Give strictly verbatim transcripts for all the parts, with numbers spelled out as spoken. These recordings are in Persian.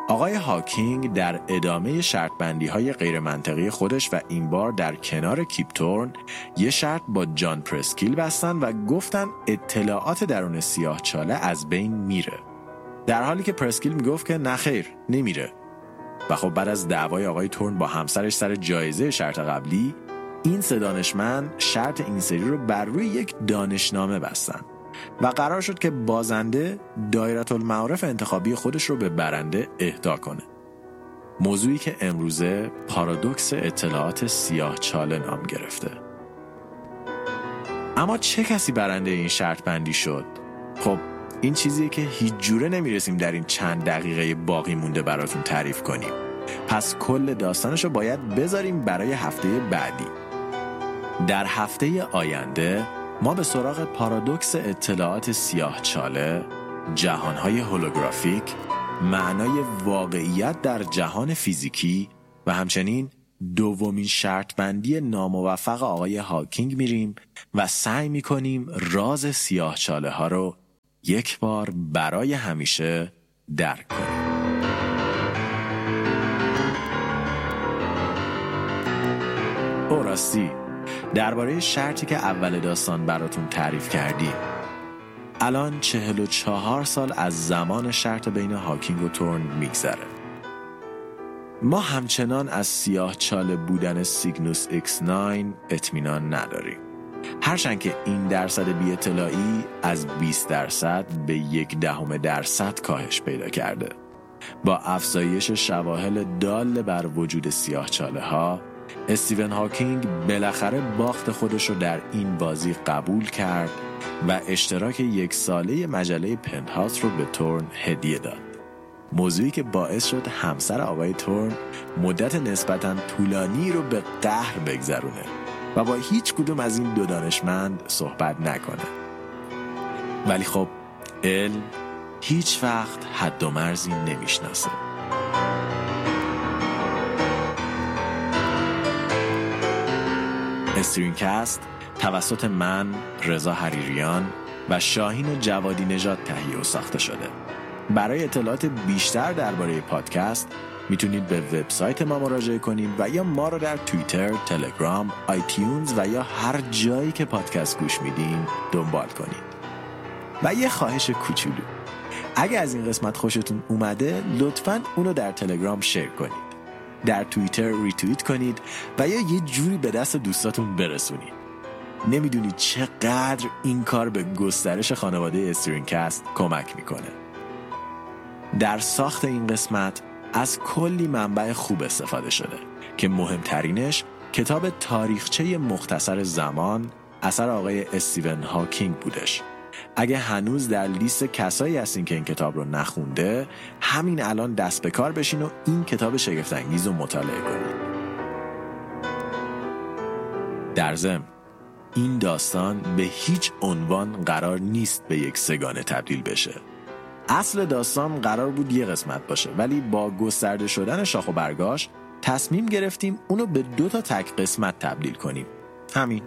آقای هاکینگ در ادامه شرط بندی های غیر منطقی خودش و این بار در کنار کیپ تورن یه شرط با جان پرسکیل بستن و گفتن اطلاعات درون سیاهچاله از بین میره، در حالی که پرسکیل میگفت که نخیر نمیره. و خب بعد از دعوای آقای تورن با همسرش سر جایزه شرط قبلی، این سه دانشمند شرط این سری رو بر روی یک دانشنامه بستن و قرار شد که بازنده دایره المعارف انتخابی خودش رو به برنده اهدا کنه. موضوعی که امروزه پارادوکس اطلاعات سیاهچاله نام گرفته. اما چه کسی برنده این شرط بندی شد؟ خب این چیزیه که هیچ جوره نمیرسیم در این چند دقیقه باقی مونده براتون تعریف کنیم. پس کل داستانشو باید بذاریم برای هفته بعدی. در هفته آینده ما به سراغ پارادوکس اطلاعات سیاهچاله، جهانهای هولوگرافیک، معنای واقعیت در جهان فیزیکی و همچنین دومین شرط بندی ناموفق آقای هاکینگ میریم و سعی میکنیم راز سیاهچاله ها رو یک بار برای همیشه درک کنیم. او راستی، درباره شرطی که اول داستان براتون تعریف کردیم، الان چهل و چهار سال از زمان شرط بین هاکینگ و تورن میگذره. ما همچنان از سیاهچاله بودن سیگنوس ایکس نه اطمینان نداریم، هرچند که این درصد بی اطلاعی از بیست درصد به یک دهم درصد کاهش پیدا کرده. با افزایش شواهد دال بر وجود سیاهچاله ها، استیون هاکینگ بالاخره باخت خودش رو در این بازی قبول کرد و اشتراک یک ساله مجله پنتهاوس رو به تورن هدیه داد. موضوعی که باعث شد همسر آقای تورن مدت نسبتاً طولانی رو به قهر بگذرونه و با هیچ کدوم از این دو دانشمند صحبت نکنه. ولی خب علم هیچ وقت حد و مرزی نمیشناسه. استرینکست توسط من، رضا حریریان و شاهین جوادی نژاد تهیه و ساخته شده. برای اطلاعات بیشتر درباره پادکست میتونید به وبسایت ما مراجعه کنید و یا ما رو در توییتر، تلگرام، آیتیونز و یا هر جایی که پادکست گوش میدین دنبال کنید. و یه خواهش کوچولو، اگه از این قسمت خوشتون اومده لطفاً اونو در تلگرام شیر کنید، در توییتر ریتوییت کنید و یا یه جوری به دست دوستاتون برسونید. نمیدونید چقدر این کار به گسترش خانواده استرینکست کمک میکنه. در ساخت این قسمت از کلی منبع خوب استفاده شده که مهمترینش کتاب تاریخچه مختصر زمان اثر آقای استیون هاکینگ بودش. اگه هنوز در لیست کسایی هستین که این کتاب رو نخونده، همین الان دست به کار بشین و این کتاب شگفت‌انگیز رو مطالعه کنید. در ضمن این داستان به هیچ عنوان قرار نیست به یک سگانه تبدیل بشه. اصل داستان قرار بود یه قسمت باشه، ولی با گسترده شدن شاخ و برگاش تصمیم گرفتیم اونو به دو تا تک قسمت تبدیل کنیم. همین.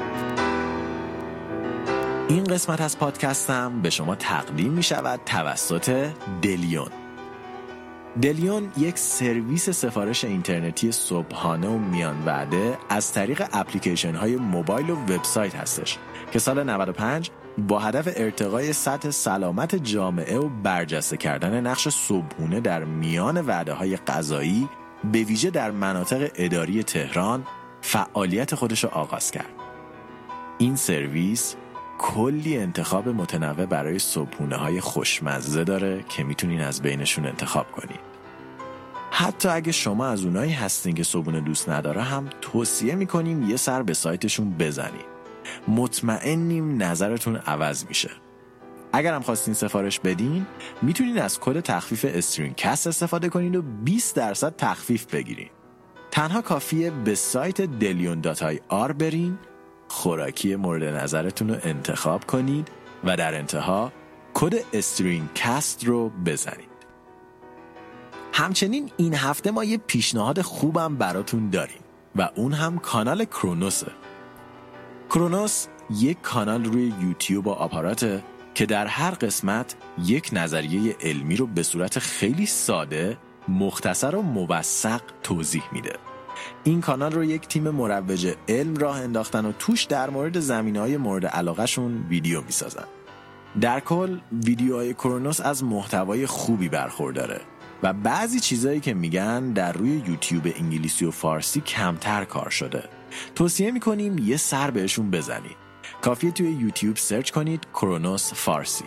این قسمت از پادکستم به شما تقدیم می شود توسط دلیون. دلیون یک سرویس سفارش اینترنتی صبحانه و میان وعده از طریق اپلیکیشن های موبایل و وبسایت هستش که سال نود و پنج با هدف ارتقای سطح سلامت جامعه و برجسته کردن نقش صبحونه در میان وعده های غذایی به ویژه در مناطق اداری تهران فعالیت خودش رو آغاز کرد. این سرویس کلی انتخاب متنوع برای صبحونه های خوشمزه داره که میتونین از بینشون انتخاب کنین. حتی اگه شما از اونایی هستین که صبحونه دوست نداره هم توصیه میکنیم یه سر به سایتشون بزنین. مطمئنیم نظرتون عوض میشه. اگر هم خواستین سفارش بدین میتونین از کد تخفیف استرینکست استفاده کنین و بیست درصد تخفیف بگیرین. تنها کافیه به سایت دلیون دات آی آر برین، خوراکی مورد نظرتون رو انتخاب کنید و در انتها کد استرینکست رو بزنید. همچنین این هفته ما یه پیشنهاد خوبم براتون داریم و اون هم کانال کرونوسه. کرونوس یک کانال روی یوتیوب و آپاراته که در هر قسمت یک نظریه علمی رو به صورت خیلی ساده مختصر و موثق توضیح میده. این کانال رو یک تیم مروج علم راه انداختن و توش در مورد زمینه‌های مورد علاقهشون ویدیو میسازن. در کل ویدیوهای کرونوس از محتوای خوبی برخورداره و بعضی چیزایی که میگن در روی یوتیوب انگلیسی و فارسی کمتر کار شده. توصیه میکنیم یه سر بهشون بزنید. کافیه توی یوتیوب سرچ کنید کرونوس فارسی.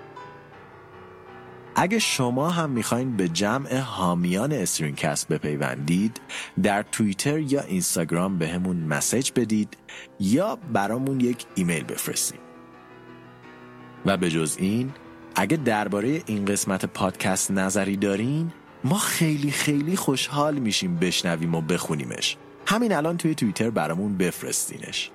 اگه شما هم میخواین به جمع حامیان استرینگ‌کست بپیوندید، در توییتر یا اینستاگرام به همون مسیج بدید یا برامون یک ایمیل بفرستید. و به جز این، اگه درباره این قسمت پادکست نظری دارین، ما خیلی خیلی خوشحال میشیم بشنویم و بخونیمش. همین الان توی توییتر برامون بفرستینش.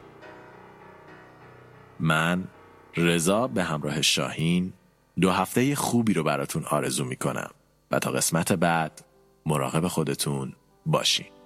من رضا به همراه شاهین دو هفته خوبی رو براتون آرزو میکنم و تا قسمت بعد مراقب خودتون باشین.